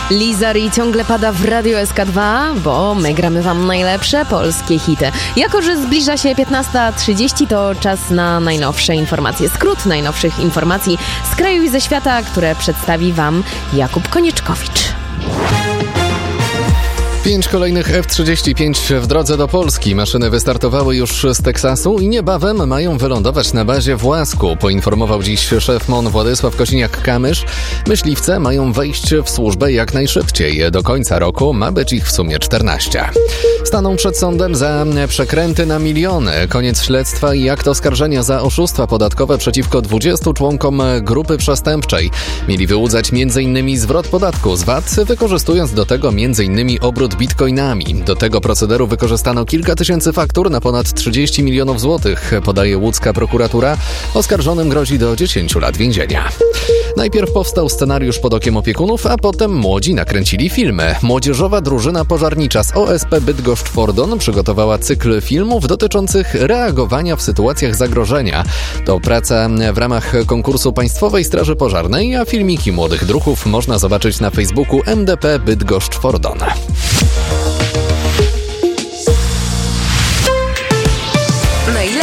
Lizar i ciągle pada w Radio SK2, bo my gramy wam najlepsze polskie hity. Jako że zbliża się 15:30, to czas na najnowsze informacje. Skrót najnowszych informacji z kraju i ze świata, które przedstawi wam Jakub Konieczkowicz. 5 kolejnych F-35 w drodze do Polski. Maszyny wystartowały już z Teksasu i niebawem mają wylądować na bazie w Łasku, poinformował dziś szef MON Władysław Kosiniak-Kamysz. Myśliwce mają wejść w służbę jak najszybciej. Do końca roku ma być ich w sumie 14. Staną przed sądem za przekręty na miliony. Koniec śledztwa i akt oskarżenia za oszustwa podatkowe przeciwko 20 członkom grupy przestępczej. Mieli wyłudzać m.in. zwrot podatku z VAT, wykorzystując do tego m.in. obrót bitcoinami. Do tego procederu wykorzystano kilka tysięcy faktur na ponad 30 milionów złotych, podaje łódzka prokuratura. Oskarżonym grozi do 10 lat więzienia. Najpierw powstał scenariusz pod okiem opiekunów, a potem młodzi nakręcili filmy. Młodzieżowa drużyna pożarnicza z OSP Bydgoszcz-Fordon przygotowała cykl filmów dotyczących reagowania w sytuacjach zagrożenia. To praca w ramach konkursu Państwowej Straży Pożarnej, a filmiki młodych druhów można zobaczyć na Facebooku MDP Bydgoszcz-Fordon.